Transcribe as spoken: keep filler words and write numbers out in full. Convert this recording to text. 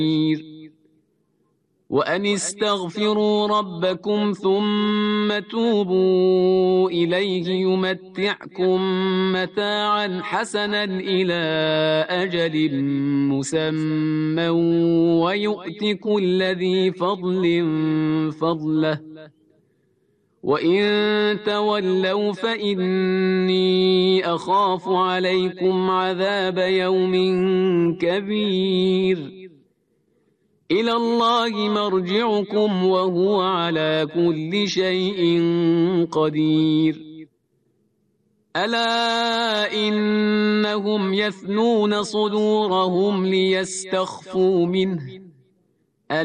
وأن استغفروا ربكم ثم توبوا إليه يمتعكم متاعا حسنا إلى أجل مسمى ويؤت كل ذي فضل فضله وإن تولوا فإني أخاف عليكم عذاب يوم كبير. إلى الله مرجعكم وهو على كل شيء قدير. ألا إنهم يثنون صدورهم ليستخفوا منه